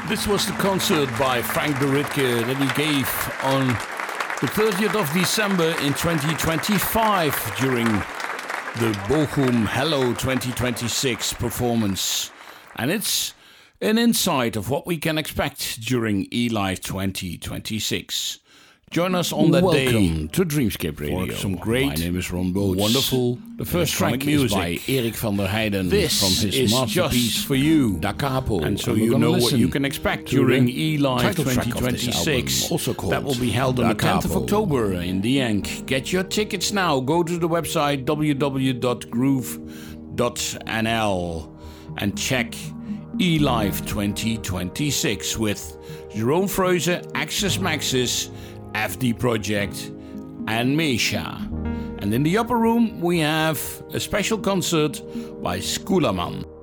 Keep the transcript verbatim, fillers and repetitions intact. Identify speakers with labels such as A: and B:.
A: This was the concert by Frank de Ritke that he gave on the thirtieth of December in twenty twenty-five during the Bochum Hello twenty twenty-six performance. And it's an insight of what we can expect during eLive twenty twenty-six. Join us on that
B: Welcome
A: day
B: Welcome to Dreamscape Radio.
A: for some great,
B: My name is Ron Boots.
A: wonderful,
B: The first track
A: music
B: is by Erik van der Heijden
A: This
B: from his
A: is
B: masterpiece
A: just for you.
B: Da Capo.
A: And so
B: And we're
A: you
B: gonna
A: know what
B: listen
A: you can expect
B: to
A: during
B: the
A: eLive
B: title track
A: twenty
B: of this
A: twenty-six.
B: album, also called
A: That will be held on
B: Da
A: the tenth of
B: Capo.
A: October in the Yank. Get your tickets now. Go to the website w w w dot groove dot n l and check eLive twenty twenty-six with Jerome Freuze, Axis Maxis, F D Project, and Mesha. And in the upper room we have a special concert by Skulaman.